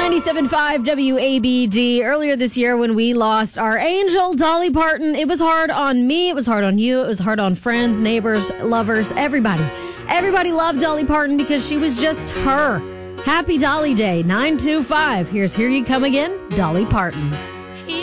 97.5 WABD. Earlier this year when we lost our angel, Dolly Parton, it was hard on me, it was hard on you, it was hard on friends, neighbors, lovers, everybody. Everybody loved Dolly Parton because she was just her. Happy Dolly Day, 925. Here You Come Again, Dolly Parton.